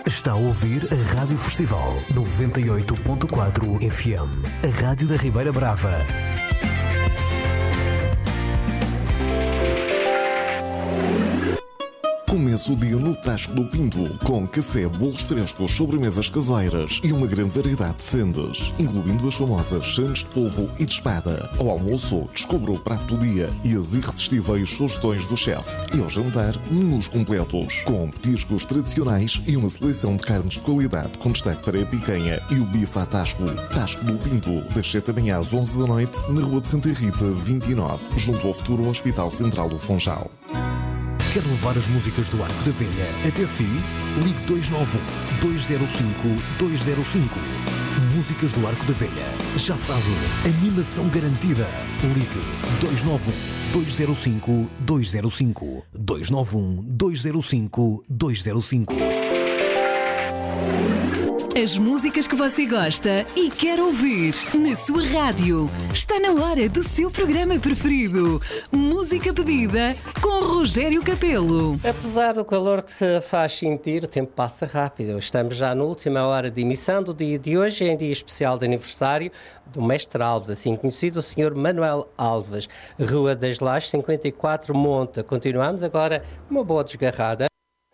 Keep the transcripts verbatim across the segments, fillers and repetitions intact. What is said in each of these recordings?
Está a ouvir a Rádio Festival noventa e oito ponto quatro F M, a Rádio da Ribeira Brava. Começa o dia no Tasco do Pinto, com café, bolos frescos, sobremesas caseiras e uma grande variedade de sendas, incluindo as famosas sandes de polvo e de espada. Ao almoço, descubra o prato do dia e as irresistíveis sugestões do chefe. E ao jantar, menus completos, com petiscos tradicionais e uma seleção de carnes de qualidade, com destaque para a picanha e o bife à Tasco. Tasco do Pinto, das sete da manhã às onze da noite, na Rua de Santa Rita, vinte e nove, junto ao futuro Hospital Central do Funchal. Quer levar as músicas do Arco da Velha até si? Ligue dois nove um, dois zero cinco, dois zero cinco. Músicas do Arco da Velha. Já sabe, animação garantida. Ligue dois nove um, dois zero cinco, dois zero cinco. dois nove um, dois zero cinco, dois zero cinco. As músicas que você gosta e quer ouvir na sua rádio. Está na hora do seu programa preferido. Música pedida com Rogério Capelo. Apesar do calor que se faz sentir, o tempo passa rápido. Estamos já na última hora de emissão do dia de hoje, em dia especial de aniversário do Mestre Alves, assim conhecido, o senhor Manuel Alves. Rua das Lajes, cinquenta e quatro, Monte. Continuamos agora uma boa desgarrada.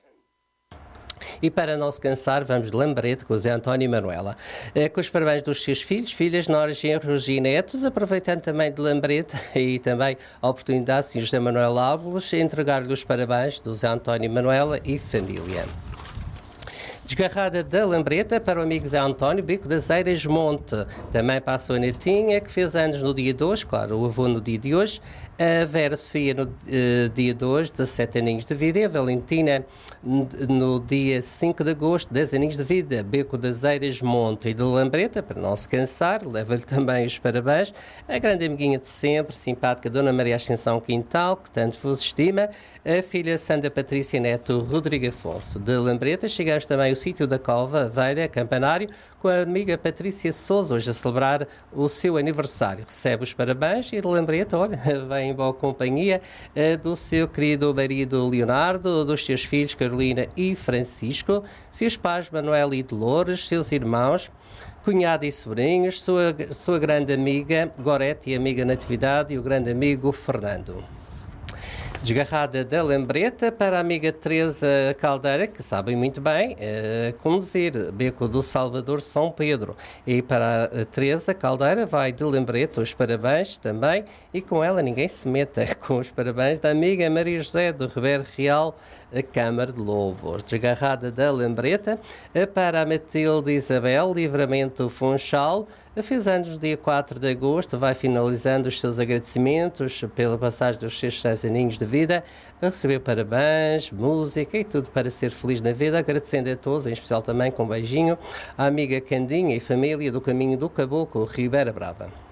E para não se cansar, vamos de lambrete com o Zé António e Manuela. É, com os parabéns dos seus filhos, filhas, noras, genros e netos, aproveitando também de lambrete e também a oportunidade, senhor José Manuel Alves, entregar-lhe os parabéns do Zé António e Manuela e família. Desgarrada da lambreta para o amigo Zé António, Bico das Eiras Monte. Também para a sua netinha, que fez anos no dia de hoje, claro, o avô no dia de hoje. A Vera Sofia no uh, dia de hoje, dezassete aninhos de vida. E a Valentina no dia cinco de agosto, dez aninhos de vida. Bico das Eiras Monte e de lambreta, para não se cansar, leva-lhe também os parabéns. A grande amiguinha de sempre, simpática Dona Maria Ascensão Quintal, que tanto vos estima. A filha Sandra Patrícia Neto Rodrigo Afonso. De lambreta, chegamos também ao sítio da Cova, Veira, Campanário, com a amiga Patrícia Sousa, hoje a celebrar o seu aniversário. Recebe os parabéns e de lambreta, olha, vem em boa companhia uh, do seu querido marido Leonardo, dos seus filhos Carolina e Francisco, seus pais Manuel e Dolores, seus irmãos, cunhado e sobrinhos, sua, sua grande amiga Gorete e amiga Natividade e o grande amigo Fernando. Desgarrada da lambreta para a amiga Teresa Caldeira, que sabem muito bem uh, conduzir, Beco do Salvador São Pedro. E para a Teresa Caldeira vai de lambreta os parabéns também, e com ela ninguém se meta, com os parabéns da amiga Maria José do Ribeiro Real, a Câmara de Louvor. Desgarrada da lambreta uh, para a Matilde Isabel, Livramento Funchal, fez anos no dia quatro de agosto, vai finalizando os seus agradecimentos pela passagem dos seus seis aninhos de vida, a receber parabéns, música e tudo para ser feliz na vida, agradecendo a todos, em especial também com um beijinho, à amiga Candinha e família do Caminho do Caboclo, Ribeira Brava.